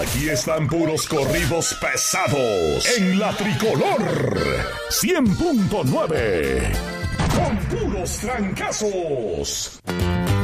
Aquí están puros corridos pesados en la Tricolor 100.9. Con puros trancazos.